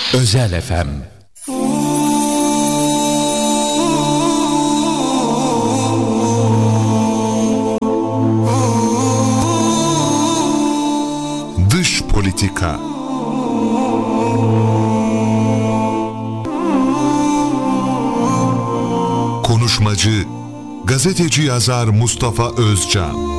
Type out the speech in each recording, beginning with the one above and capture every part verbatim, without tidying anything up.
Özel F M. Dış politika. Konuşmacı, gazeteci yazar Mustafa Özcan.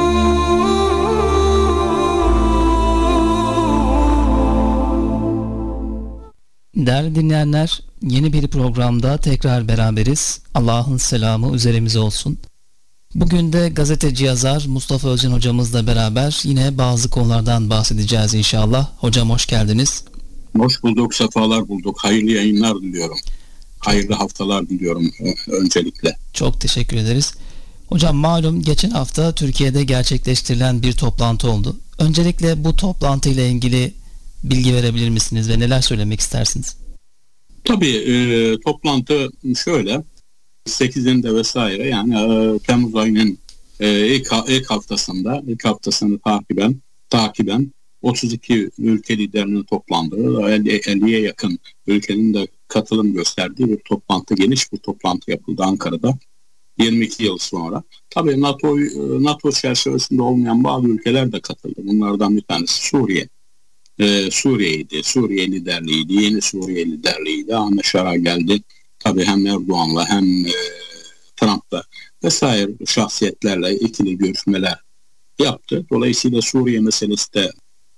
Değerli dinleyenler, yeni bir programda tekrar beraberiz. Allah'ın selamı üzerimize olsun. Bugün de gazeteci yazar Mustafa Özcan hocamızla beraber yine bazı konulardan bahsedeceğiz inşallah. Hocam hoş geldiniz. Hoş bulduk, sefalar bulduk. Hayırlı yayınlar diliyorum. Hayırlı haftalar diliyorum öncelikle. Çok teşekkür ederiz. Hocam malum geçen hafta Türkiye'de gerçekleştirilen bir toplantı oldu. Öncelikle bu toplantı ile ilgili bilgi verebilir misiniz ve neler söylemek istersiniz? Tabii e, toplantı şöyle sekizinde vesaire yani e, Temmuz ayının e, ilk, ilk haftasında ilk haftasını takiben takiben otuz iki ülke liderinin toplandığı elliye yakın ülkenin de katılım gösterdiği bir toplantı, geniş bir toplantı yapıldı Ankara'da yirmi iki yıl sonra. Tabii NATO NATO çerçevesinde olmayan bazı ülkeler de katıldı. Bunlardan bir tanesi Suriye. Ee, Suriye'ydi. Suriye liderliğiydi. Yeni Suriye liderliğiydi. Ahmet Şara geldi. Tabii hem Erdoğan'la hem e, Trump'la vesaire şahsiyetlerle ikili görüşmeler yaptı. Dolayısıyla Suriye meselesi de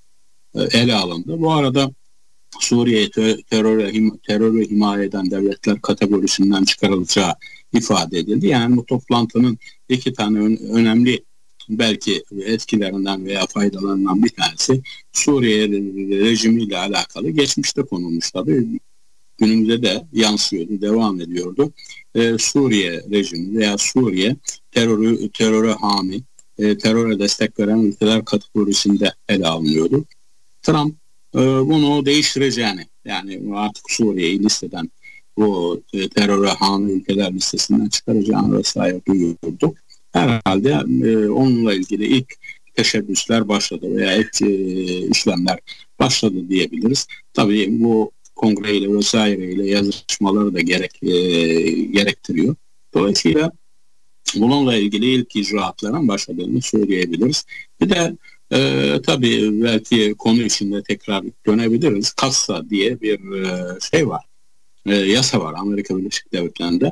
e, ele alındı. Bu arada Suriye teröre, him, teröre himaye eden devletler kategorisinden çıkarılacağı ifade edildi. Yani bu toplantının iki tane ön, önemli belki etkilerinden veya faydalarından bir tanesi Suriye rejimiyle alakalı geçmişte konulmuş, tabii günümüzde de yansıyordu, devam ediyordu. Ee, Suriye rejimi veya Suriye terörü, teröre hami, e, teröre destek veren ülkeler kategorisinde ele alınıyordu. Trump e, bunu değiştireceğini, yani artık Suriye'yi listeden, bu e, teröre hami ülkeler listesinden çıkaracağını vesaire duyurdu. Herhalde e, onunla ilgili ilk teşebbüsler başladı veya ilk e, işlemler başladı diyebiliriz. Tabii bu kongreyle vesaireyle yazışmaları da gerek e, gerektiriyor. Dolayısıyla bununla ilgili ilk icraatların başladığını söyleyebiliriz. Bir de e, tabii belki konu içinde tekrar dönebiliriz. Kassa diye bir e, şey var. E, yasa var Amerika Birleşik Devletleri'nde.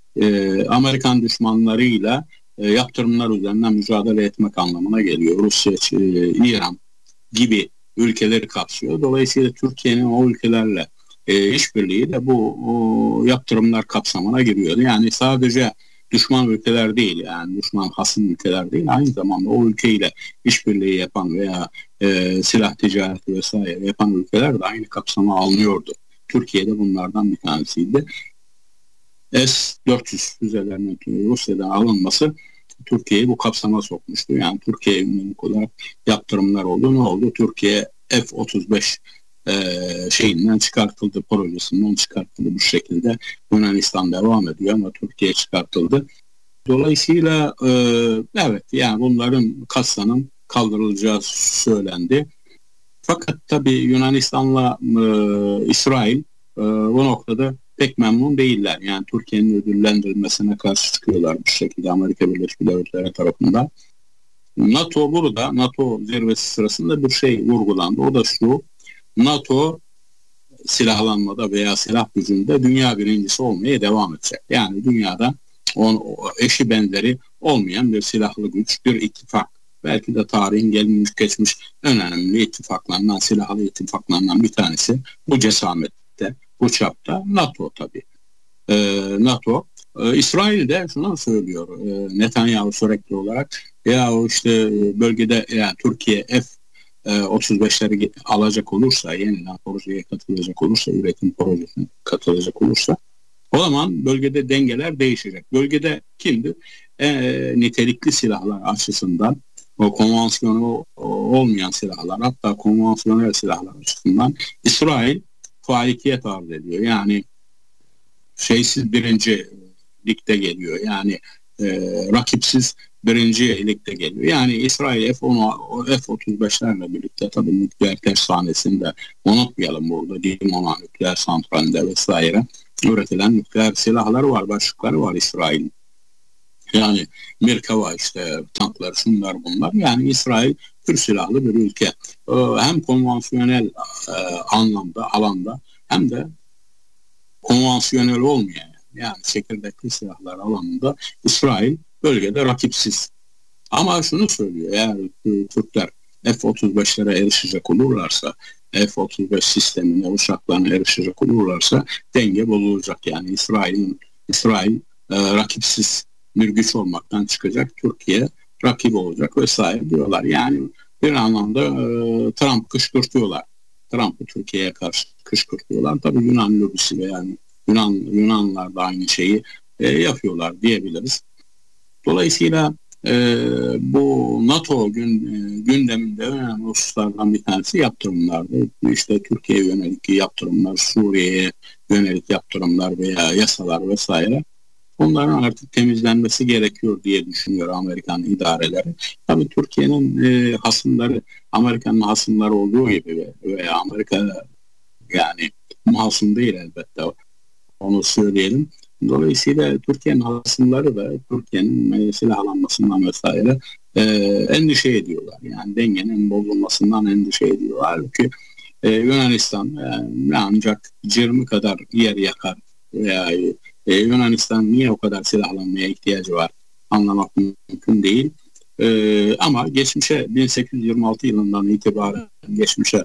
E, Amerikan düşmanlarıyla e, yaptırımlar üzerinden mücadele etmek anlamına geliyor. Rusya, e, İran gibi ülkeleri kapsıyor. Dolayısıyla Türkiye'nin o ülkelerle e, işbirliği de bu o, yaptırımlar kapsamına giriyor. Yani sadece düşman ülkeler değil, yani düşman hasım ülkeler değil, aynı zamanda o ülkeyle işbirliği yapan veya e, silah ticareti vesaire yapan ülkeler de aynı kapsama alınıyordu. Türkiye'de bunlardan bir tanesiydi. S dört yüz füzelerinin Rusya'dan alınması Türkiye'yi bu kapsama sokmuştu. Yani Türkiye'ye yönelik olarak yaptırımlar oldu. Ne oldu? Türkiye F otuz beş e, şeyinden çıkartıldı, projesinden çıkartıldı bu şekilde. Yunanistan devam ediyor ama Türkiye çıkartıldı. Dolayısıyla e, evet, yani bunların kassanın kaldırılacağı söylendi. Fakat tabii Yunanistan'la e, İsrail e, bu noktada pek memnun değiller. Yani Türkiye'nin ödüllendirilmesine karşı çıkıyorlar bu şekilde Amerika Birleşik Devletleri tarafından. NATO burada, NATO zirvesi sırasında bir şey vurgulandı. O da şu: NATO silahlanmada veya silah gücünde dünya birincisi olmaya devam edecek. Yani dünyada on, eşi benzeri olmayan bir silahlı güç, bir ittifak. Belki de tarihin gelmiş geçmiş önemli ittifaklarından, silahlı ittifaklarından bir tanesi bu cesamette, bu çapta NATO tabii. Ee, NATO, e, İsrail de şunu söylüyor e, Netanyahu sürekli olarak, ya işte bölgede, yani Türkiye F otuz beşleri alacak olursa, yeniden projeye katılacak olursa, üretim projesine katılacak olursa, o zaman bölgede dengeler değişecek. Bölgede kimdir? E, nitelikli silahlar açısından, o konvansiyonel olmayan silahlar, hatta konvansiyonel silahlar açısından İsrail faikiyet arz ediyor. Yani şeysiz birinci ligde geliyor. Yani e, rakipsiz birinci ligde geliyor. Yani İsrail F on, F otuz beşlerle birlikte tabii nükleer tersanesini de unutmayalım burada. Dimona nükleer santralinde vesaire üretilen nükleer silahları var, başlıkları var İsrail'in. Yani Merkava işte tanklar, şunlar bunlar. Yani İsrail Türk silahlı bir ülke. Hem konvansiyonel e, anlamda, alanda hem de konvansiyonel olmayan yani çekirdekli silahlar alanında İsrail bölgede rakipsiz. Ama şunu söylüyor, eğer Türkler F otuz beşlere erişecek olurlarsa, F otuz beş sistemine, uçaklarına erişecek olurlarsa denge bozulacak. Yani İsrail'in İsrail e, rakipsiz bir güç olmaktan çıkacak, Türkiye rakip olacak vesaire diyorlar. Yani bir anlamda e, Trump kışkırtıyorlar. Trump'ı Türkiye'ye karşı kışkırtıyorlar. Tabii Yunan lobisi ve yani Yunan Yunanlılar da aynı şeyi e, yapıyorlar diyebiliriz. Dolayısıyla e, bu NATO gün, e, gündeminde önemli hususlardan bir tanesi yaptırımlardı. İşte Türkiye'ye yönelik yaptırımlar, Suriye'ye yönelik yaptırımlar veya yasalar vesaire. Onların artık temizlenmesi gerekiyor diye düşünüyor Amerikan idareleri. Tabii Türkiye'nin e, hasımları, Amerika'nın hasımları olduğu gibi veya Amerika yani masum değil elbette, onu söyleyelim. Dolayısıyla Türkiye'nin hasımları da Türkiye'nin silahlanmasından vesaire e, endişe ediyorlar. Yani dengenin bozulmasından endişe ediyorlar. Halbuki e, Yunanistan e, ancak cırmı kadar yer yakar veya e, Yunanistan niye o kadar silahlanmaya ihtiyacı var anlamak mümkün değil. E, ama geçmişe bin sekiz yüz yirmi altı yılından itibaren geçmişe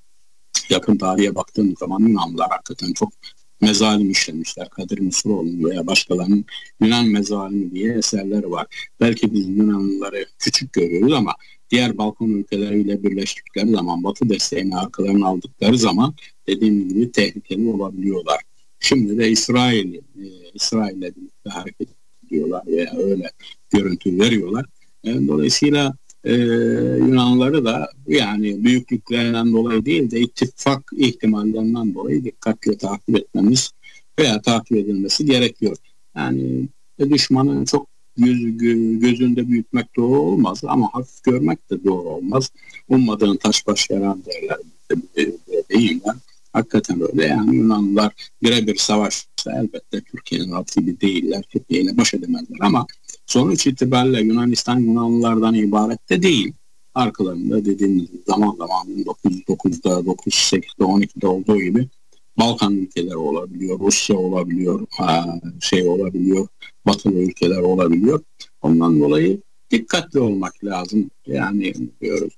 yakın tarihe baktığım zaman Yunanlılar hakikaten çok mezalim işlemişler. Kadir Mısıroğlu veya başkalarının Yunan mezalimi diye eserleri var. Belki biz Yunanlıları küçük görüyoruz ama diğer Balkan ülkeleriyle birleştikleri zaman, Batı desteğini arkalarına aldıkları zaman dediğim gibi tehlikeli olabiliyorlar. Şimdi de İsrail, e, İsrail'le birlikte hareket ediyorlar veya öyle görüntü veriyorlar. E, dolayısıyla e, Yunanlıları da yani büyüklüklerinden dolayı değil de ittifak ihtimallerinden dolayı dikkatli takip etmemiz veya takip edilmesi gerekiyor. Yani e, düşmanı çok göz, gözünde büyütmek doğru olmaz ama hafif görmek de doğru olmaz. Ummadığın taş baş yarar derler değil mi? Hakikaten öyle. Yani Yunanlılar birebir savaşsa elbette Türkiye'nin rakibi değiller. Türkiye ile baş edemezler ama sonuç itibariyle Yunanistan Yunanlılardan ibaret de değil. Arkalarında dediğimiz zaman zaman bin dokuz yüz dokuzda, dokuz yüz sekizde, on ikide olduğu gibi Balkan ülkeleri olabiliyor, Rusya olabiliyor, şey olabiliyor, Batılı ülkeler olabiliyor. Ondan dolayı dikkatli olmak lazım. Yani diyoruz.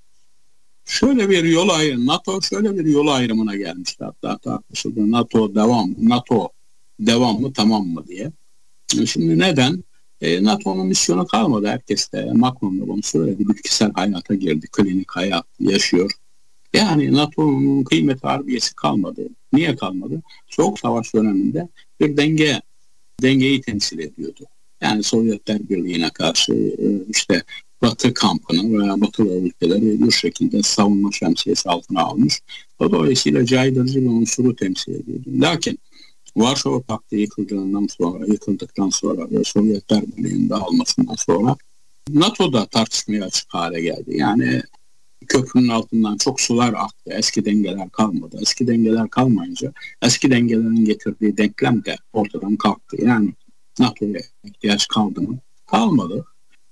Şöyle bir yol ayrımı, NATO şöyle bir yol ayrımına gelmişti hatta tartışıldı. NATO devam, NATO devam mı tamam mı diye. Şimdi neden? E, NATO'nun misyonu kalmadı. Herkes de Macron da bunu söyledi. Bitkisel hayata girdi. Klinik hayat yaşıyor. Yani NATO'nun kıymet harbiyesi kalmadı. Niye kalmadı? Soğuk Savaş döneminde bir denge dengeyi temsil ediyordu. Yani Sovyetler Birliği'ne karşı işte Batı kampını veya Batılı ülkeleri bir şekilde savunma şemsiyesi altına almış. Dolayısıyla caydırıcı bir unsuru temsil ediyordu. Lakin Varşova Paktı yıkıldığından sonra, yıkıldıktan sonra ve Sovyetler Birliği'nin dağılmasından sonra NATO'da tartışmaya açık hale geldi. Yani köprünün altından çok sular aktı. Eski dengeler kalmadı. Eski dengeler kalmayınca eski dengelerin getirdiği denklem de ortadan kalktı. Yani NATO'ya ihtiyaç kaldı mı? Kalmadı.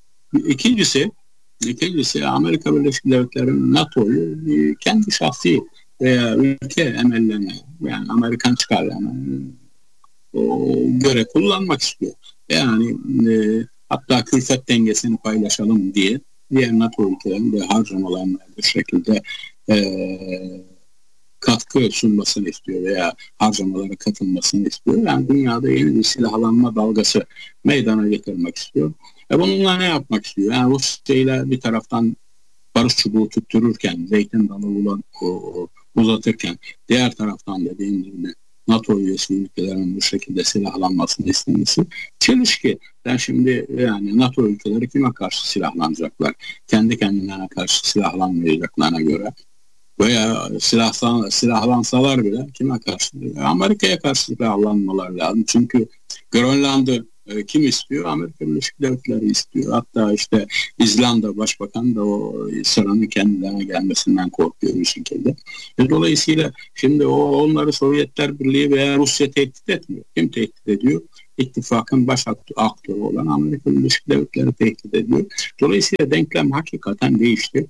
İkincisi, ikincisi Amerika Birleşik Devletleri'nin NATO'yu kendi şahsi veya ülke emellerine yani Amerikan çıkarlarına göre kullanmak istiyor. Yani e, hatta külfet dengesini paylaşalım diye diğer NATO ülkelerinin de harcamalarına bir şekilde e, katkı sunmasını istiyor veya harcamalara katılmasını istiyor. Yani dünyada yeni bir silahlanma dalgası meydana getirmek istiyor. E bununla ne yapmak istiyor? Yani Rusya ile bir taraftan barış çubuğu tuttururken, zeytin dalı uzatırken, diğer taraftan dediğim gibi NATO üyesi ülkelerin bu şekilde silahlanmasını istemesi çelişki. Ben şimdi yani NATO ülkeleri kime karşı silahlanacaklar? Kendi kendilerine karşı silahlanmayacaklarına göre veya silahlan, silahlansalar bile kime karşı? Amerika'ya karşı silahlanmalar lazım. Çünkü Grönland'ı e, kim istiyor? Amerika Birleşik Devletleri istiyor. Hatta işte İzlanda Başbakan da o sıranın kendilerine gelmesinden korkuyor bir şekilde. E, dolayısıyla şimdi o onları Sovyetler Birliği veya Rusya tehdit etmiyor. Kim tehdit ediyor? İttifakın baş aktörü olan Amerika Birleşik Devletleri tehdit ediyor. Dolayısıyla denklem hakikaten değişti.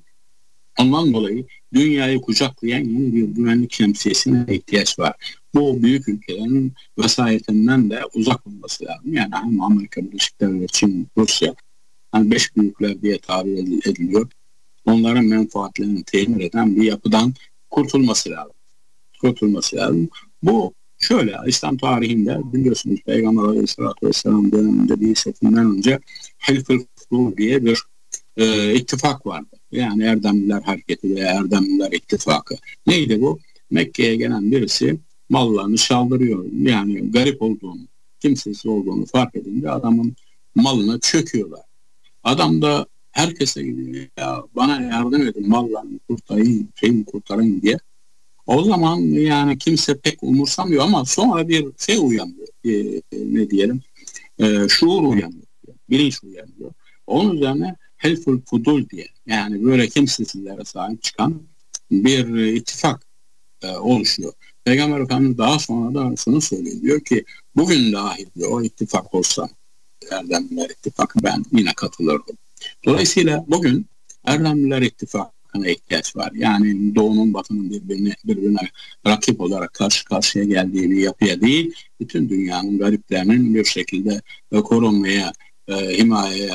Ondan dolayı dünyayı kucaklayan yeni bir güvenlik şemsiyesine ihtiyaç var. Bu büyük ülkelerin vesayetinden de uzak olması lazım. Yani hem Amerika Birleşik Devletleri, Çin, Rusya, yani beş büyükler diye tabir ediliyor. Onların menfaatlerini temin eden bir yapıdan kurtulması lazım. Kurtulması lazım. Bu şöyle, İslam tarihinde biliyorsunuz Peygamber Aleyhisselatü Vesselam döneminde bir seferinden önce Hilf-ül Fudul diye bir e, ittifak vardı. Yani Erdemliler Hareketi veya Erdemliler İttifakı. Neydi bu? Mekke'ye gelen birisi mallarını çaldırıyor. Yani garip olduğunu, kimsesiz olduğunu fark edince adamın malına çöküyorlar. Adam da herkese gidiyor, ya bana yardım edin, mallarını kurtarayım, şeyimi kurtarayım diye. O zaman yani kimse pek umursamıyor ama sonra bir şey uyanıyor, e, ne diyelim, e, şuur uyanıyor, bilinç uyanıyor. Onun üzerine Hilf-ül Fudul diye, yani böyle kimsesizlere sahip çıkan bir e, ittifak e, oluşuyor. Peygamber Efendimiz daha sonra da şunu söylüyor, diyor ki bugün dahi diyor, o ittifak olsa, Erdemliler İttifakı, ben yine katılırdım. Dolayısıyla bugün Erdemliler İttifakı'na ihtiyaç var. Yani Doğu'nun Batı'nın birbirine, birbirine rakip olarak karşı karşıya geldiği bir yapıya değil, bütün dünyanın gariplerinin bir şekilde korunmaya, e, himayeye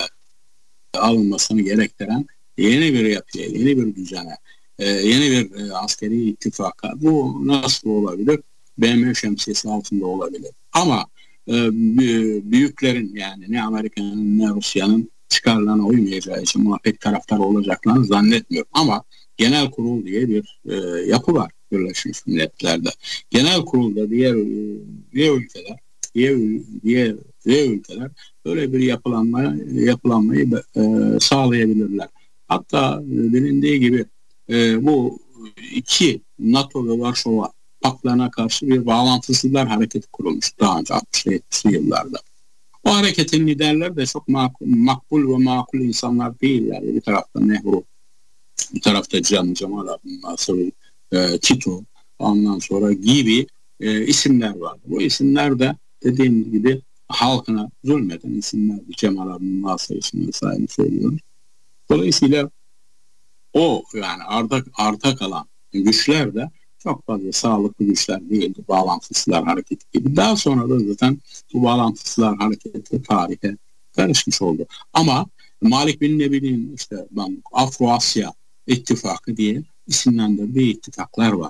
alınmasını gerektiren yeni bir yapıya, yeni bir düzene, e, yeni bir e, askeri ittifaka. Bu nasıl olabilir? B M şemsiyesi altında olabilir. Ama e, büyüklerin, yani ne Amerika'nın ne Rusya'nın çıkarlarına uymayacağı için buna pek taraftar olacaklarını zannetmiyorum. Ama genel kurul diye bir e, yapı var Birleşmiş Milletler'de. Genel kurulda diğer, diğer ülkeler, diğer, diğer, diğer ülkeler böyle bir yapılanma, yapılanmayı e, sağlayabilirler. Hatta e, bilindiği gibi e, bu iki NATO ve Varşova paklarına karşı bir bağlantısızlar hareketi kurulmuş daha önce altmışlı yetmişli yıllarda. O hareketin liderleri de çok makul, makbul ve makul insanlar değiller. Bir tarafta Nehru, bir tarafta Can Cemal Abdül Nasır, e, Tito, ondan sonra gibi e, isimler vardı. Bu isimler de dediğim gibi halkına zulmeden isimlerdi. Cemal Abdül Nasır ismini sayını söylüyoruz. Dolayısıyla o yani arta, arta kalan güçler de çok fazla sağlıklı güçler değildi. Bağlantısızlar hareketi gibi. Daha sonra da zaten bu bağlantısızlar hareketi tarihe karışmış oldu. Ama Malik bin Nebi'nin işte Afro-Asya İttifakı diye isimlendirdiği ittifaklar var.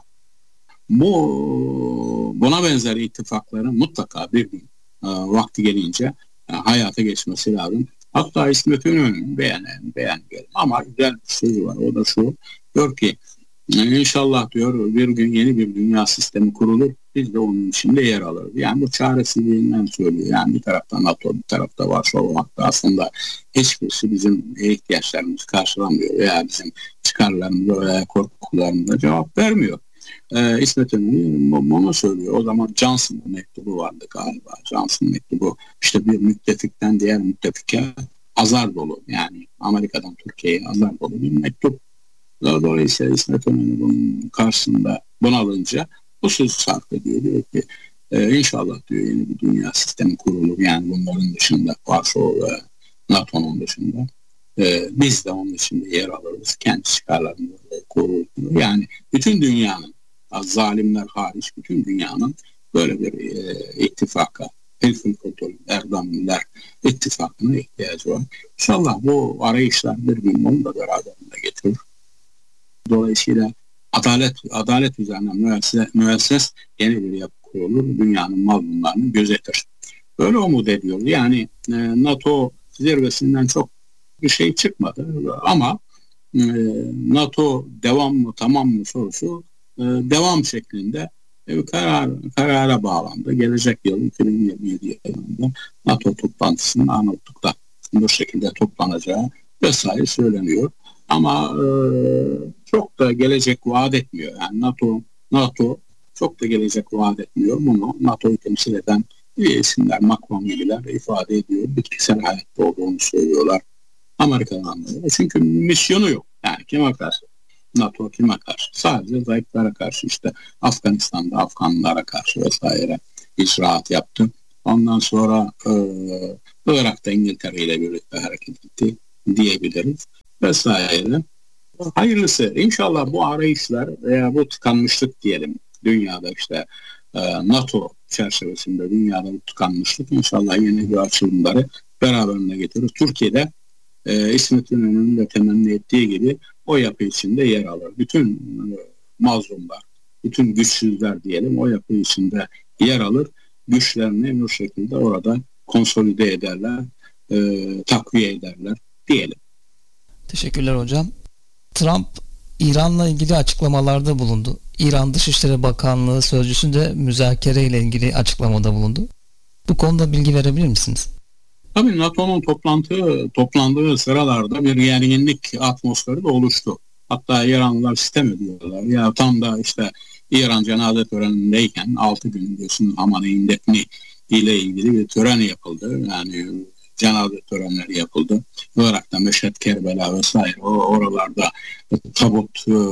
Bu buna benzer ittifakların mutlaka bir gün e, vakti gelince e, hayata geçmesi lazım. Hatta İsmet İnönü'nün beğenelim, beğenmeyelim ama güzel bir sözü var. O da şu, diyor ki İnşallah diyor bir gün yeni bir dünya sistemi kurulur. Biz de onun içinde yer alırız. Yani bu çaresizliğinden söylüyor. Yani bir tarafta NATO, bir tarafta Varşova hatta aslında hiçbirisi bizim ihtiyaçlarımızı karşılamıyor veya bizim çıkarlarımıza veya korkularımıza cevap vermiyor. Ee, İsmet İnönü bunu söylüyor. O zaman Johnson'ın mektubu vardı galiba. Johnson mektubu işte bir müttefikten diğer müttefike azar dolu. Yani Amerika'dan Türkiye'ye azar dolu bir mektup. Dolayısıyla İsmet İnönü bunun karşısında bunalınca bu sözü sarf ediyor. Diyor ki e, inşallah diyor yeni bir dünya sistemi kurulur. Yani bunların dışında Varşova ve NATO'nun dışında e, biz de onun içinde yer alırız. Kendi çıkarlarını koruruz. Yani bütün dünyanın, zalimler hariç bütün dünyanın böyle bir e, ittifaka, Hilf-ül Fudul, Erdemliler ittifakına ihtiyacı var. İnşallah bu arayışlar bir gün onu da beraberinde getirir. Dolayısıyla adalet adalet üzerine müesses, müesses yeni bir yapı kurulur. Dünyanın mazlumlarını gözetir. Böyle umut ediyoruz. Yani e, NATO zirvesinden çok bir şey çıkmadı. Ama e, NATO devam mı tamam mı sorusu e, devam şeklinde e, karar, karara bağlandı. Gelecek yıl iki bin yirmi yedi yılında NATO toplantısının Arnavutluk'ta bu şekilde toplanacağı vesaire söyleniyor. Ama e, çok da gelecek vaat etmiyor. Yani NATO NATO çok da gelecek vaat etmiyor. Bunu NATO'yu temsil eden İyi isimler, Macron gibiler ifade ediyor. Bitkisel hayatta olduğunu söylüyorlar. Amerika'dan da. Çünkü misyonu yok. Yani kime karşı? NATO kime karşı? Sadece zayıflara karşı, işte Afganistan'da Afganlara karşı vesaire icraat yaptı. Ondan sonra e, Irak'ta İngiltere ile birlikte hareket etti diyebiliriz vesaire. Hayırlısı. İnşallah bu arayışlar veya bu tıkanmışlık diyelim dünyada, işte e, NATO çerçevesinde dünyada bu tıkanmışlık inşallah yeni bir açılımları beraberinde getirir. Türkiye'de e, İsmet İnönü'nün de temenni ettiği gibi o yapı içinde yer alır. Bütün e, mazlumlar, bütün güçsüzler diyelim o yapı içinde yer alır. Güçlerini bu şekilde orada konsolide ederler, e, takviye ederler diyelim. Teşekkürler hocam. Trump İran'la ilgili açıklamalarda bulundu. İran Dışişleri Bakanlığı sözcüsü müzakere ile ilgili açıklamada bulundu. Bu konuda bilgi verebilir misiniz? Tabii NATO'nun toplantı toplandığı sıralarda bir gerginlik atmosferi de oluştu. Hatta İranlılar sitem ediyorlar. Ya tam da işte İran cenaze törenindeyken altı gün biliyorsunuz Hamaney'in defni ile ilgili bir tören yapıldı. Yani cenaze törenleri yapıldı. Irak'ta Meşhed, Kerbela vesaire o oralarda tabut e,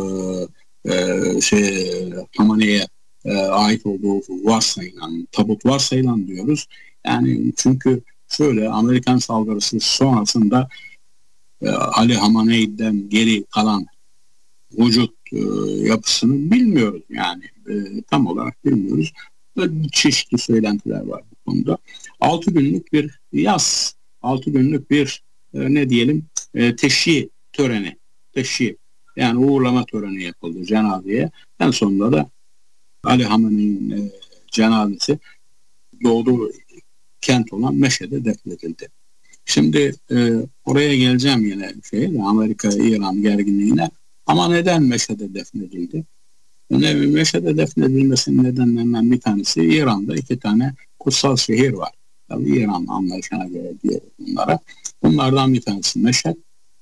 e, şey Hamaney'e e, ait olduğu varsayılan, tabut varsayılan diyoruz. Yani çünkü şöyle, Amerikan saldırısı sonrasında e, Ali Hamaney'den geri kalan vücut e, yapısını bilmiyoruz yani e, tam olarak bilmiyoruz. Ve çeşitli söylentiler var bu konuda. Altı günlük bir yaz, altı günlük bir e, ne diyelim e, teşhi töreni, teşhi yani uğurlama töreni yapıldı cenazeye. En sonunda da Ali Hamaney'in e, cenazesi doğduğu kent olan Meşhed'e defnedildi. Şimdi e, oraya geleceğim yine şeye, Amerika-İran gerginliğine. Ama neden Meşhed'e defnedildi? Yani Meşhed'e defnedilmesinin nedenlerinden bir tanesi İran'da iki tane kutsal şehir var. Tabii İran anlayışına göre diyor bunlara. Bunlardan bir tanesi Meşhed.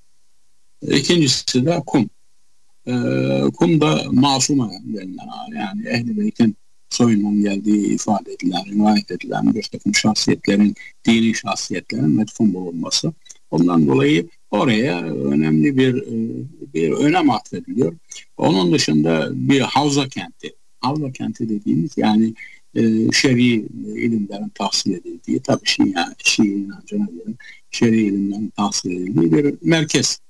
İkincisi de Kum. E, Kum da Masuma denilen, yani Ehl-i Beyt'in soyundan geldiği ifade edilen, rivayet edilen bir takım şahsiyetlerin, dini şahsiyetlerin metfun bulunması. Ondan dolayı oraya önemli bir bir önem atfediliyor. Onun dışında bir havza kenti. Havza kenti dediğimiz yani e, şer'i ilimlerin tahsil edildiği, tabii Şii, yani Şii inancına göre şer'i ilimlerin tahsil edildiği bir merkez.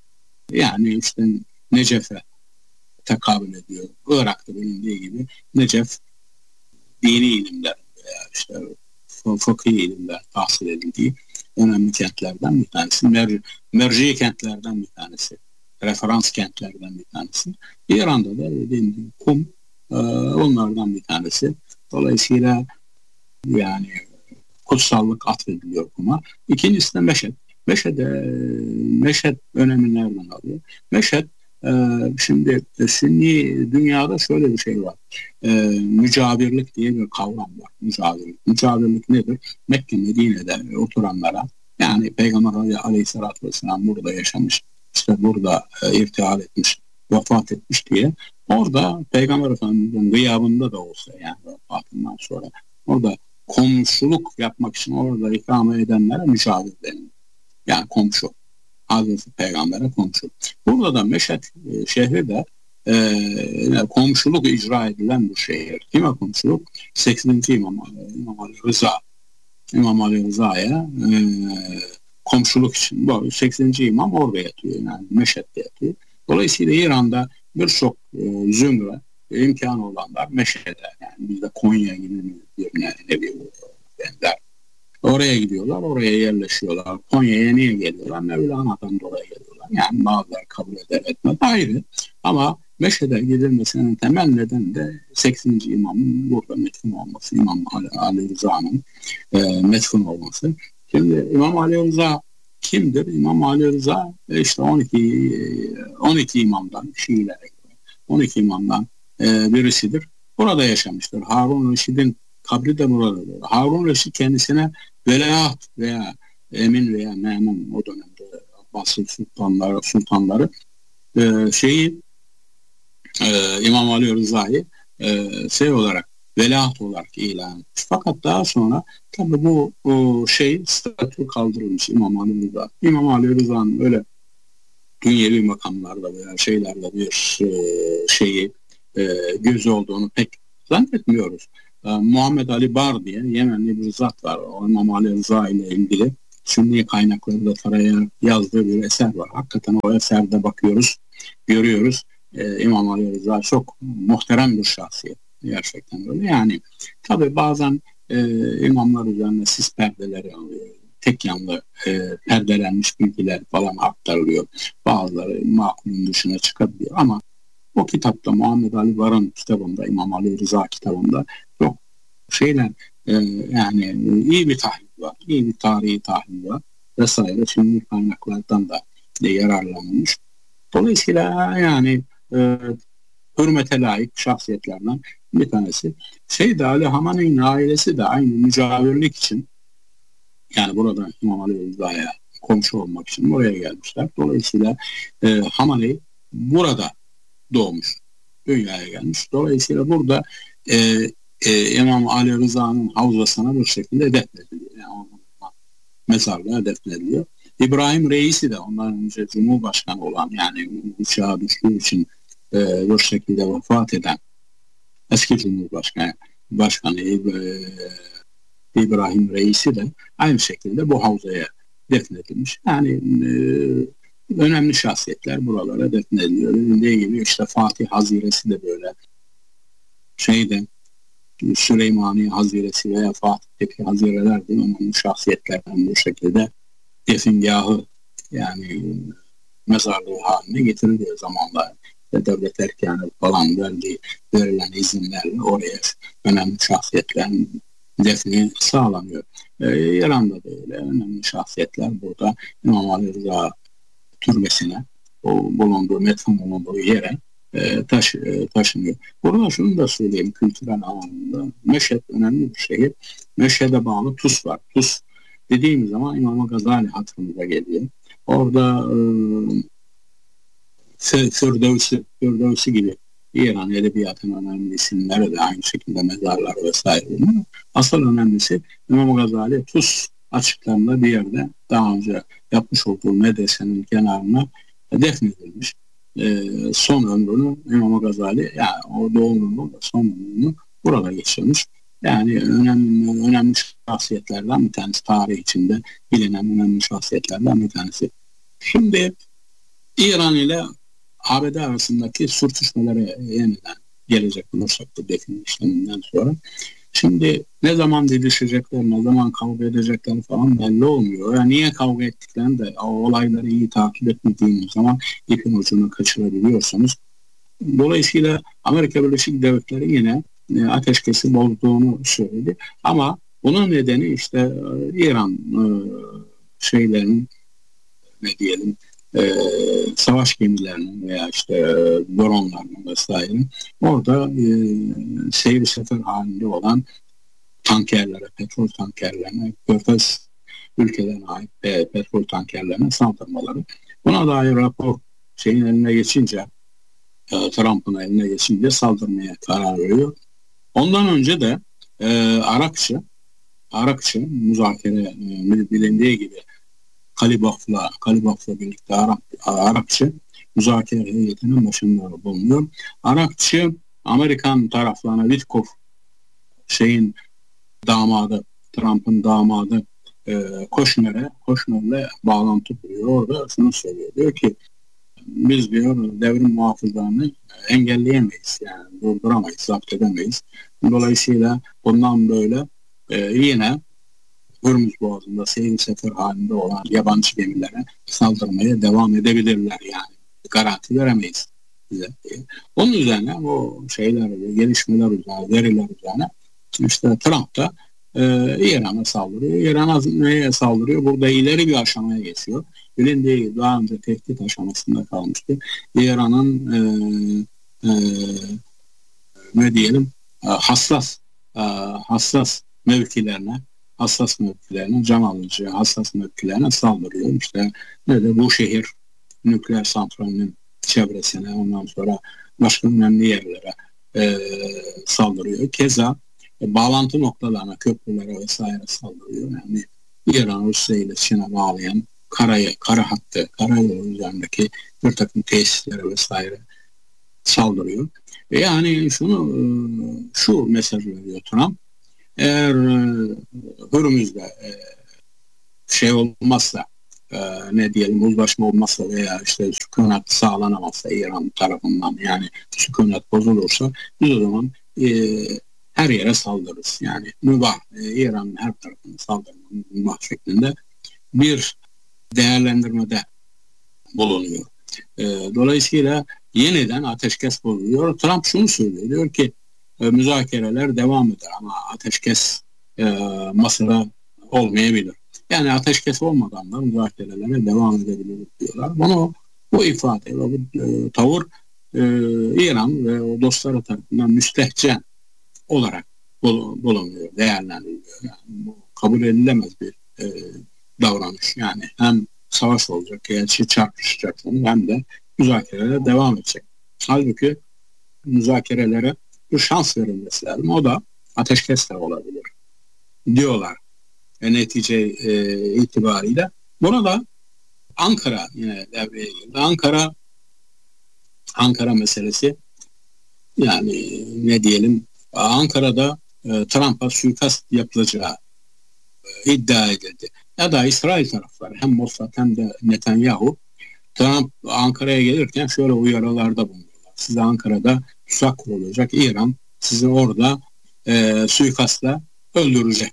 Yani işte Necef'e tekabül ediyor. Irak'ta bilindiği gibi Necef dini ilimler veya işte fıkhi ilimler tahsil edildiği önemli kentlerden bir tanesi. Mer merci kentlerden bir tanesi. Referans kentlerden bir tanesi. İran'da da dediğim gibi Kum e, onlardan bir tanesi. Dolayısıyla yani kutsallık atfediliyor Kum'a. İkincisi de Meşhed. Meşhed'e Meşhed önemi nereden alıyor? Meşhed şimdi Sünni dünyada şöyle bir şey var. Ee, mücavirlik diye bir kavram var. Mücavirlik. Mücavirlik nedir? Mekke, Medine'de oturanlara, yani Peygamber Aleyhisselatü Vesselam burada yaşamış, işte burada e, irtihal etmiş, vefat etmiş diye orada Peygamber Efendimiz'in gıyabında da olsa, yani vefatından sonra orada komşuluk yapmak için orada ikame edenlere mücavir deniyor. Yani komşu. Hazreti Peygamber'e komşu. Burada da Meşhed e, şehri de e, komşuluk icra edilen bir şehir. Kime komşuluk? sekizinci İmam, İmam Ali Rıza. İmam Ali Rıza'ya e, komşuluk için. Bu sekizinci İmam orada yatıyor. Yani Meşhed'de yatıyor. Dolayısıyla İran'da birçok e, zümre e, imkanı olanlar Meşhed'e, yani bizde Konya gibi bir ne, ne bir benzer. Oraya gidiyorlar, oraya yerleşiyorlar. Konya'ya niye geliyorlar? Mevlana'dan dolayı geliyorlar. Yani bazıları kabul eder etmez ayrı. Ama Meşhed'e gidilmesinin temel nedeni de sekizinci imamın burada metfun olması. İmam Ali, Ali Rıza'nın e, metfun olması. Şimdi İmam Ali Rıza kimdir? İmam Ali Rıza işte on iki on iki imamdan, Şiilere göre on iki imamdan e, birisidir. Burada yaşamıştır. Harun Reşid'in kabri de buradadır. Harun Reşid kendisine veliaht veya emin veya memun, o dönemde Abbasi sultanları, sultanları e, şeyi e, İmam Ali Rıza'yı e, şey olarak veliaht olarak ilan etmiş. Fakat daha sonra tabii bu o şey statü kaldırılmış İmam Ali Rıza. İmam Ali Rıza'nın öyle dünyevi makamlarda veya şeylerde bir e, şeyi e, gözü olduğunu pek zannetmiyoruz. E, Muhammed Ali Bar diye Yemenli bir zat var. O İmam Ali Rıza ile ilgili Sünni kaynaklarda tarayarak yazdığı bir eser var. Hakikaten o eserde bakıyoruz, görüyoruz. E, İmam Ali Rıza çok muhterem bir şahsiyet. Gerçekten öyle. Yani tabii bazen e, imamlar üzerine sis perdeleri alıyor. Tek yanlı e, perdelenmiş bilgiler falan aktarılıyor. Bazıları makulün dışına çıkabiliyor ama o kitapta Muhammed Ali Var'ın kitabında, İmam Ali Rıza kitabında çok şeyler e, yani iyi bir tahlil var. İyi bir tarihi tahlil var vesaire. Şimdi kaynaklardan da de yararlanılmış. Dolayısıyla yani e, hürmete layık şahsiyetlerden bir tanesi. Seyyid Ali Hamene'nin ailesi de aynı mücavirlik için, yani burada İmam Ali Rıza'ya komşu olmak için buraya gelmişler. Dolayısıyla e, Hamenei burada doğmuş, dünyaya gelmiş. Dolayısıyla burada e, e, İmam Ali Rıza'nın havzasına bir şekilde defnediliyor. Yani mezarlığa defnediliyor. İbrahim Reisi de ondan önce Cumhurbaşkanı olan, yani uçağa düştüğü için e, bir şekilde vefat eden eski Cumhurbaşkanı Başkanı e, İbrahim Reisi de aynı şekilde bu havzaya defnedilmiş. Yani e, önemli şahsiyetler buralara defnediliyor. Dediği gibi işte Fatih Haziresi de böyle şeyde Süleymaniye Haziresi veya Fatih'teki hazireler de önemli şahsiyetlerden bu şekilde defingahı, yani mezarlığı haline getiriliyor zamanla. Ve devlet erkanı falan verdiği, verilen izinlerle oraya önemli şahsiyetlerin defni sağlanıyor. Ee, İran'da da öyle önemli şahsiyetler burada İmam Ali Rıza türbesine, o bulunduğu, metfun bulunduğu yere e, taş, e, taşınıyor. Burada şunu da söyleyeyim, kültürel anlamda Meşhed önemli bir şehir. Meşhed'e bağlı Tus var. Tus dediğimiz zaman İmam Gazali hatırımıza geliyor. Orada e, Firdevsi, Firdevsi gibi İran edebiyatının önemli isimleri de aynı şekilde mezarlar vesaire. Asıl önemlisi İmam Gazali Tus açıklarında bir yerde daha önce yapmış olduğu medresenin kenarına defnedilmiş. Ee, son ömrünü İmam Gazali, yani o doğumunu son ömrünü burada geçirmiş. Yani önemli, önemli şahsiyetlerden bir tanesi, tarih içinde bilinen önemli şahsiyetlerden bir tanesi. Şimdi İran ile A B D arasındaki sürtüşmelere yeniden gelecek olursak bu define işleminden sonra. Şimdi ne zaman didişecekler, ne zaman kavga edecekler falan belli olmuyor. Yani niye kavga ettiklerini de o olayları iyi takip etmediğiniz zaman ipin ucunu kaçırabiliyorsunuz. Dolayısıyla Amerika Birleşik Devletleri yine e, ateşkesi bozduğunu söyledi. Ama bunun nedeni işte e, İran e, şeylerin, ne diyelim, e, savaş gemilerinin veya işte e, dronlarının vesaire orada e, seyir sefer halinde olan tankerlere, petrol tankerlerine, Körfez ülkelerine ait e, petrol tankerlerine saldırmaları. Buna dair rapor şeyin eline geçince, e, Trump'ın eline geçince saldırmaya karar veriyor. Ondan önce de e, Arakçı, Arakçı müzakere e, bilindiği gibi Kalibaf'la, Kalibaf'la birlikte Arap, Arakçı müzakere heyetinin başında bulunuyor. Arakçı Amerikan taraflarına Witkoff şeyin damadı, Trump'ın damadı e, Kushner'e, Kushner'le bağlantı kuruyor. Orada şunu söylüyor. Diyor ki biz diyor devrim muhafızlarını engelleyemeyiz. Yani durduramayız, zapt edemeyiz. Dolayısıyla bundan böyle e, yine Hürmüz Boğazı'nda seyir sefer halinde olan yabancı gemilere saldırmaya devam edebilirler yani. Garanti veremeyiz bize. Onun üzerine o şeyler, gelişmeler üzerine, veriler üzerine işte Trump da e, İran'a saldırıyor. İran'a neye saldırıyor? Burada ileri bir aşamaya geçiyor. Bilindiği gibi daha önce tehdit aşamasında kalmıştı. İran'ın e, e, ne diyelim e, hassas e, hassas mevkilerine hassas mevkilerine, can alıcı hassas mevkilerine saldırıyor. İşte ne de bu şehir nükleer santralinin çevresine, ondan sonra başka önemli yerlere e, saldırıyor. Keza e, bağlantı noktalarına, köprülere vesaire saldırıyor. Yani İran, Rusya ile Çin'e bağlayan karayı, kara hattı, karayolu üzerindeki bir takım tesislere vesaire saldırıyor. Ve yani şunu, şu mesaj veriyor Trump: eğer Hürmüz'de şey olmazsa, ne diyelim, uzlaşma olmazsa veya işte sükunat sağlanamazsa İran tarafından, yani sükunat bozulursa, biz o zaman e, her yere saldırırız. Yani mübah, e, İran'ın her tarafına saldırmanın mübah şeklinde bir değerlendirmede bulunuyor. E, dolayısıyla yeniden ateşkes bozuluyor. Trump şunu söylüyor, diyor ki e, müzakereler devam eder ama ateşkes e, masada olmayabilir. Yani ateşkes olmadan da müzakerelere devam edebilir diyorlar. Bunu, bu ifade ve bu e, tavır e, İran ve o dostları tarafından müstehcen olarak bulunuyor, değerlendiriliyor. Yani bu kabul edilemez bir e, davranış. Yani hem savaş olacak, elçi çarpışacaksın, hem de müzakerelere devam edecek. Halbuki müzakerelere bir şans verilmesi lazım. O da ateşkes de olabilir diyorlar. E, netice e, itibariyle. Buna da Ankara yine devreye girdi. Ankara Ankara meselesi, yani ne diyelim, Ankara'da e, Trump'a suikast yapılacağı e, iddia edildi. Ya da İsrail tarafları, hem Mossad hem de Netanyahu, Trump Ankara'ya gelirken şöyle uyarılarda bulunuyorlar: size Ankara'da tuzak kurulacak, İran sizi orada e, suikastla öldürecek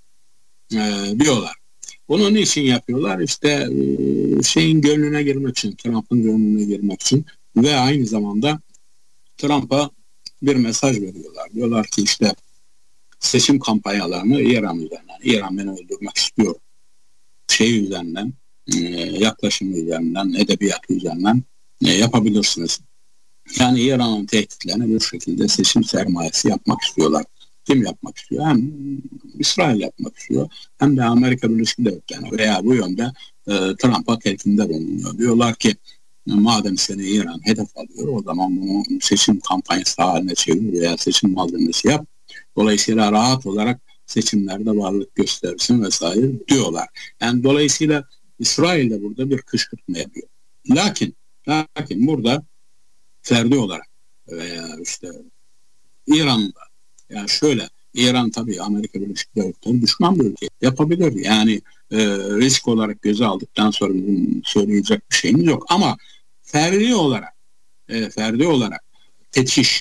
e, diyorlar. Bunu niçin yapıyorlar? İşte e, şeyin gönlüne girmek için, Trump'ın gönlüne girmek için ve aynı zamanda Trump'a bir mesaj veriyorlar. Diyorlar ki işte seçim kampanyalarını İran üzerinden, İran beni öldürmek istiyor şey üzerinden, e, yaklaşımı üzerinden, edebiyatı üzerinden e, yapabilirsiniz. Yani İran'ın tehditlerine bir şekilde seçim sermayesi yapmak istiyorlar. Kim yapmak istiyor? Hem İsrail yapmak istiyor, hem de Amerika Birleşik Devletleri veya bu yönde e, Trump'a telkinde bulunuyor. Diyorlar ki madem seni İran hedef alıyor, o zaman bunu seçim kampanyası haline çevir veya seçim malzemesi yap. Dolayısıyla rahat olarak seçimlerde varlık gösterirsin vesaire diyorlar. Yani dolayısıyla İsrail de burada bir kışkırtma yapıyor. Lakin, lakin burada ferdi olarak veya işte İran'da, yani şöyle, İran tabii Amerika Birleşik Devletleri düşman bir ülke, yapabilir. Yani e, risk olarak göze aldıktan sonra söyleyecek bir şeyimiz yok. Ama ferdi olarak, e, ferdi olarak tetiş,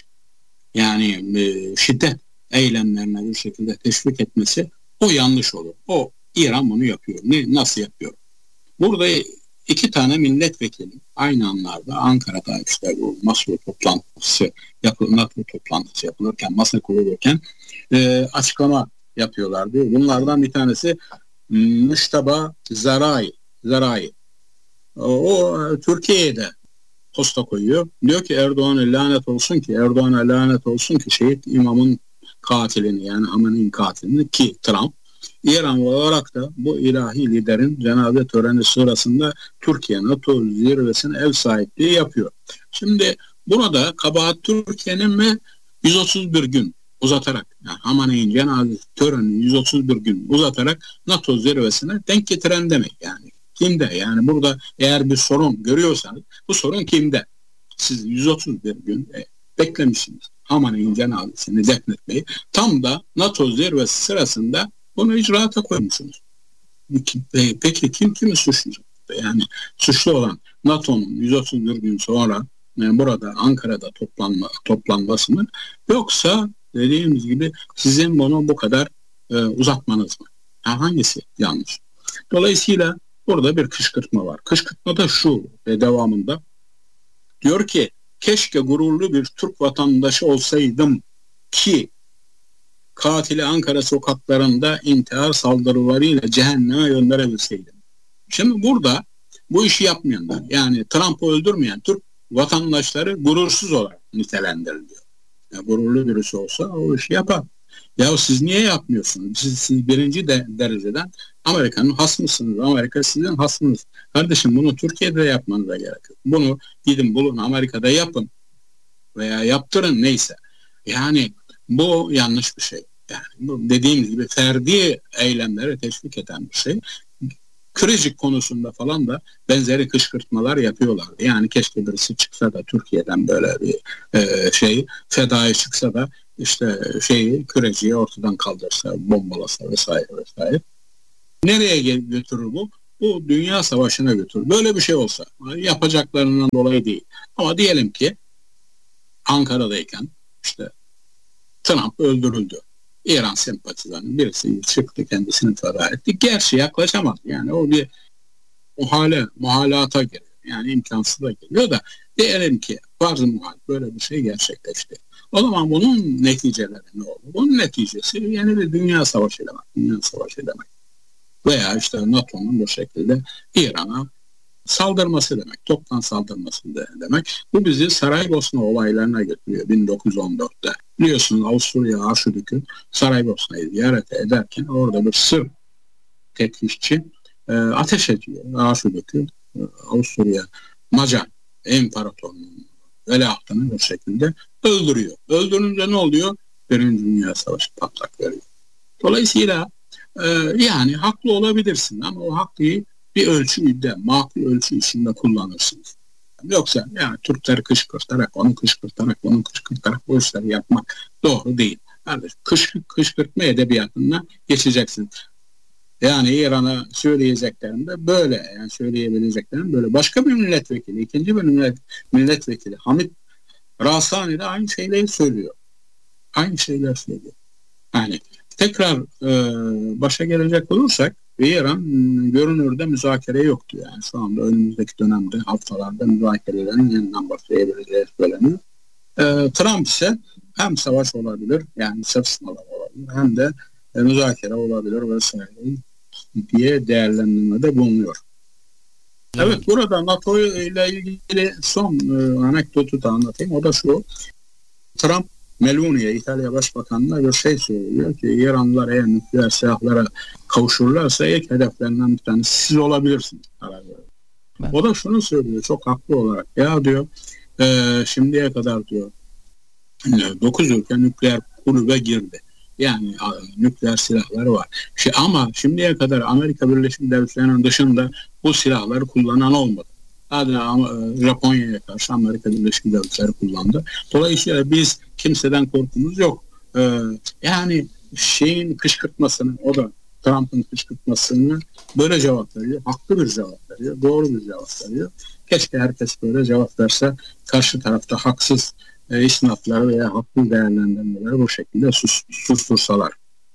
yani e, şiddet eylemlerine bir şekilde teşvik etmesi, o yanlış olur. O, İran bunu yapıyor. Ne, nasıl yapıyor? Burada iki tane milletvekili aynı anlarda Ankara'da işte bu masa toplantısı yapılır, NATO toplantısı yapılırken, masa kurulurken e, açıklama yapıyorlar diyor. Bunlardan bir tanesi Müştaba Zarai. Zarai. O, o Türkiye'de posta koyuyor. Diyor ki Erdoğan'a lanet olsun ki, Erdoğan'a lanet olsun ki şehit imamın katilini, yani Hamene'nin katilini, ki Trump İran olarak da bu ilahi liderin cenaze töreni sırasında Türkiye NATO zirvesine ev sahipliği yapıyor. Şimdi burada kabahat Türkiye'nin mi? yüz otuz bir gün uzatarak, yani Hamene'nin cenaze törenini yüz otuz bir gün uzatarak NATO zirvesine denk getiren demek yani. Kimde? Yani burada eğer bir sorun görüyorsanız bu sorun kimde? Siz yüz otuz bir gün e, beklemişsiniz Hamene'nin cenazesini defnetmeyi. Tam da NATO zirvesi sırasında bunu icraata koymuşsunuz. Peki kim kimi suçlayacak? Yani suçlu olan NATO'nun yüz otuz bir gün sonra yani burada Ankara'da toplanma, toplanması mı? Yoksa dediğimiz gibi sizin bunu bu kadar e, uzatmanız mı? Yani hangisi yanlış? Dolayısıyla burada bir kışkırtma var. Kışkırtma da şu ve devamında diyor ki keşke gururlu bir Türk vatandaşı olsaydım ki katili Ankara sokaklarında intihar saldırılarıyla cehenneme gönderebilseydim. Şimdi burada bu işi yapmayanlar, yani Trump'ı öldürmeyen Türk vatandaşları gurursuz olarak nitelendiriliyor. Yani gururlu birisi olsa o işi yapar. Ya siz niye yapmıyorsunuz? Siz, siz birinci de, dereceden Amerika'nın hasmısınız. Amerika sizin hasmınız. Kardeşim bunu Türkiye'de yapmanıza gerek yok. Bunu gidin bulun Amerika'da yapın veya yaptırın, neyse. Yani bu yanlış bir şey. Yani bu dediğimiz gibi ferdi eylemleri teşvik eden bir şey. Kırıcık konusunda falan da benzeri kışkırtmalar yapıyorlardı. Yani keşke birisi çıksa da Türkiye'den böyle bir e, şey fedai çıksa da işte şeyi Küreci'yi ortadan kaldırsa, bombalasa vesaire vesaire. Nereye götürür bu? Bu dünya savaşına götürür. Böyle bir şey olsa yapacaklarından dolayı değil. Ama diyelim ki Ankara'dayken işte Trump öldürüldü. İran sempatizanı birisi çıktı, kendisini feda etti. Gerçi yaklaşamaz. Yani o bir muhale, muhalata giriyor. Yani imkansıza geliyor da diyelim ki farz-ı muhal böyle bir şey gerçekleşti. O zaman bunun neticeleri ne olur? Bunun neticesi yeni bir dünya savaşı demek. Dünya savaşı demek. Veya işte NATO'nun bu şekilde İran'a saldırması demek. Toptan saldırması demek. Bu bizi Saraybosna olaylarına götürüyor bin dokuz yüz on dörtte. Biliyorsunuz Avusturya Arşidükü Saraybosna'yı ziyaret ederken orada bir Sırp tetkikçi e, ateş ediyor. Arşidükü e, Avusturya Macar İmparatorluğu'nun veliahtını bir şekilde öldürüyor. Öldürünce ne oluyor? Birinci Dünya Savaşı patlak veriyor. Dolayısıyla e, yani haklı olabilirsin ama o haklıyı bir ölçüde, makul ölçü içinde kullanırsınız. Yoksa yani Türkleri kışkırtarak, onu kışkırtarak, onu kışkırtarak bu işleri yapmak doğru değil. Yani kış, kışkırtma edebiyatına geçeceksin. Yani İran'a söyleyeceklerinde böyle, yani söyleyebileceklerim böyle. Başka bir milletvekili, ikinci bir millet, milletvekili Hamit Rasani de aynı şeyleri söylüyor. Aynı şeyler söylüyor. Yani tekrar e, başa gelecek olursak İran görünürde müzakere yoktu. Yani şu anda önümüzdeki dönemde haftalarda müzakerelerin yeniden başlayabileceği söyleniyor. E, Trump ise hem savaş olabilir yani çatışmalar olabilir hem de e, müzakere olabilir vesaire diye değerlendirmede bulunuyor. Evet, evet burada NATO ile ilgili son e, anekdotu da anlatayım. O da şu: Trump Meloni'ye, İtalya Başbakanı'na bir şey söylüyor ki İranlılar eğer nükleer silahlara kavuşurlarsa ilk hedeflerinden bir tanesi siz olabilirsiniz. Evet. O da şunu söylüyor çok haklı olarak. Ya diyor e, şimdiye kadar diyor dokuz ülke nükleer kulübe girdi. Yani a, nükleer silahları var. Şey, ama şimdiye kadar Amerika Birleşik Devletleri'nin dışında bu silahları kullanan olmadı. Hatta Japonya'ya karşı Amerika Birleşik Devletleri kullandı. Dolayısıyla biz kimseden korkumuz yok. Ee, yani şeyin kışkırtmasını, o da Trump'ın kışkırtmasını böyle cevap veriyor. Haklı bir cevap veriyor. Doğru bir cevap veriyor. Keşke herkes böyle cevap verse. Karşı tarafta haksız e, isnatları veya haklı değerlendirmeleri bu şekilde sus, sustursalar.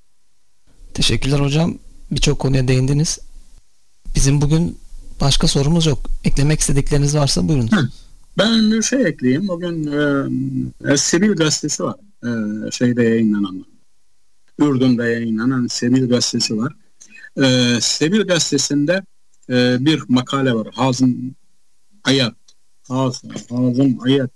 Teşekkürler hocam. Birçok konuya değindiniz. Bizim bugün başka sorumuz yok. Eklemek istedikleriniz varsa buyurun. Ben bir şey ekleyeyim. Bugün e, Sebil gazetesi var. E, şeyde yayınlanan. Ürdün'de yayınlanan Sebil gazetesi var. E, Sebil gazetesinde e, bir makale var. Hazım Ayat. Hazım, Hazım Ayat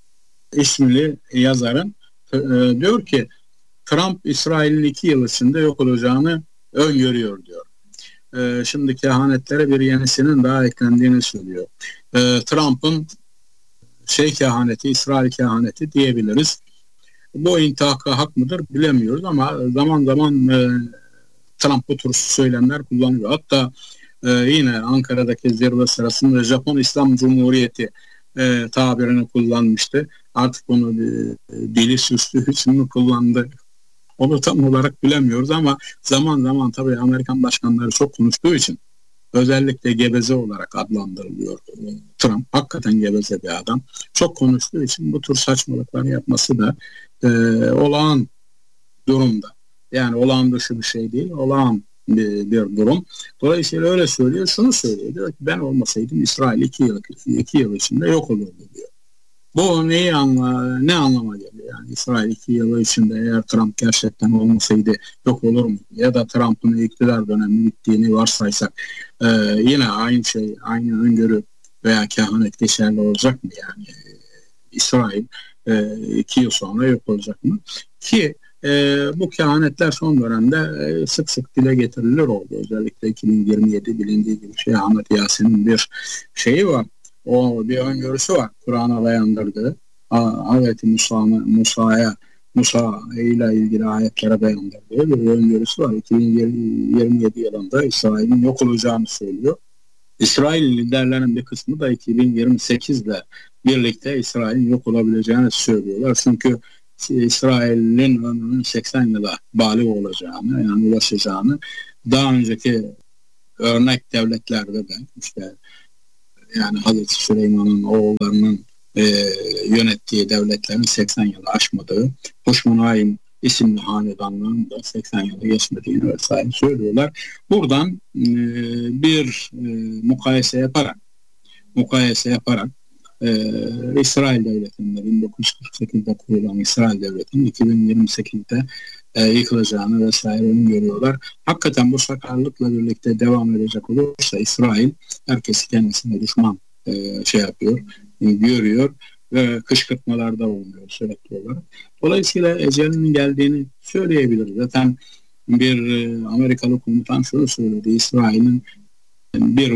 ismili yazarın e, diyor ki Trump İsrail'in iki yıl içinde yok olacağını öngörüyor diyor. E, şimdi kehanetlere bir yenisinin daha eklendiğini söylüyor. E, Trump'ın şey kehaneti, İsrail kehaneti diyebiliriz. Bu intihaka hak mıdır bilemiyoruz ama zaman zaman e, Trump bu tür söylemler kullanıyor. Hatta e, yine Ankara'daki zirve sırasında Japon İslam Cumhuriyeti e, tabirini kullanmıştı. Artık bunu e, dili süslü için mi kullandı? Onu tam olarak bilemiyoruz ama zaman zaman tabii Amerikan başkanları çok konuştuğu için özellikle geveze olarak adlandırılıyor Trump. Hakikaten geveze bir adam. Çok konuştuğu için bu tür saçmalıkları yapması da e, olağan durumda. Yani olağan dışı bir şey değil. Olağan bir, bir durum. Dolayısıyla öyle söylüyor. Şunu söylüyor. Diyor ki ben olmasaydım İsrail iki yıl, iki yıl içinde yok olurdu diyor. Bu neyi anla, ne anlama geliyor? Yani İsrail iki yıl içinde eğer Trump gerçekten olmasaydı yok olur mu? Ya da Trump'ın iktidar dönemi bittiğini varsaysak e, yine aynı şey, aynı öngörü veya kehanet geçerli olacak mı? Yani e, İsrail e, iki yıl sonra yok olacak mı? Ki e, bu kehanetler son dönemde e, sık sık dile getirilir oldu. Özellikle iki bin yirmi yedi bilindiği gibi şey Ahmet Yasin'in bir şeyi var. O bir öngörüsü var. Kur'an'a dayandırdığı. Hazreti Musa'ya Musa'ya Musa ile ilgili ayetlere dayandırdığı bir öngörüsü var. iki bin yirmi yedi yılında İsrail'in yok olacağını söylüyor. İsrail liderlerinin bir kısmı da iki bin yirmi sekizle birlikte İsrail'in yok olabileceğini söylüyorlar. Çünkü İsrail'in ömrünün seksen yıla bali olacağını, yani ulaşacağını, daha önceki örnek devletlerde de işte yani Hazreti Süleyman'ın oğullarının e, yönettiği devletlerin seksen yılı aşmadığı, Hoşmanayim isimli hanedanlığın da seksen yılı geçmediğini vesaire söylüyorlar. Buradan e, bir e, mukayese yaparak mukayese yaparak e, İsrail Devleti'nde bin dokuz yüz kırk sekizde kurulan İsrail Devleti'nin iki bin yirmi sekizde e, yıkılacağını vesaire görüyorlar. Hakikaten bu sakarlıkla birlikte devam edecek olursa İsrail herkesi kendisine düşman e, şey yapıyor, e, görüyor ve kışkırtmalarda bulunuyor sürekli olarak. Dolayısıyla ecelinin geldiğini söyleyebiliriz. Zaten bir e, Amerikalı komutan şunu söyledi: İsrail'in bir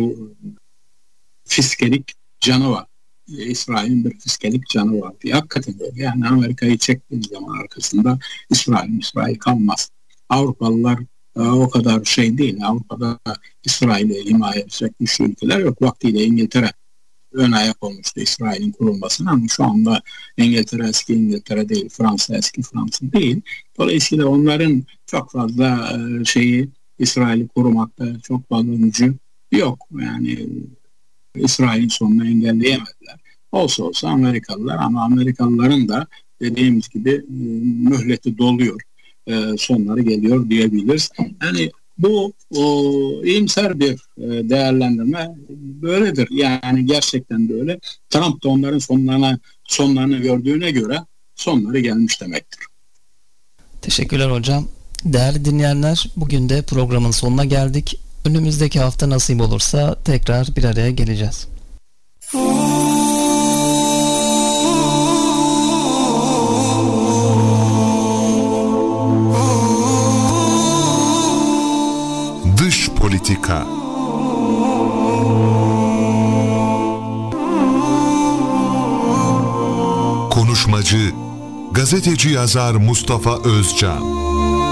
fiskelik canı var. İsrail'in bir fiskelik canı var diye. Hakikaten öyle. Yani Amerika'yı çektiği zaman arkasında İsrail, İsrail kalmaz. Avrupalılar e, o kadar şey değil. Avrupa'da İsrail'i himaye edecek güçlü ülkeler yok. Vaktiyle İngiltere ön ayak olmuştu İsrail'in kurulmasına, ama şu anda İngiltere eski İngiltere değil, Fransa eski Fransa değil. Dolayısıyla onların çok fazla e, şeyi İsrail'i korumakta çok fazla gücü yok. Yani İsrail'in sonunu engelleyemediler. Olsa olsa Amerikalılar, ama Amerikalıların da dediğimiz gibi e, mühleti doluyor. E, sonları geliyor diyebiliriz. Yani bu o, iyimser bir e, değerlendirme böyledir. Yani gerçekten böyle. Trump da onların sonlarına sonlarını gördüğüne göre sonları gelmiş demektir. Teşekkürler hocam. Değerli dinleyenler, bugün de programın sonuna geldik. Önümüzdeki hafta nasip olursa tekrar bir araya geleceğiz. Dış politika. Konuşmacı gazeteci yazar Mustafa Özcan.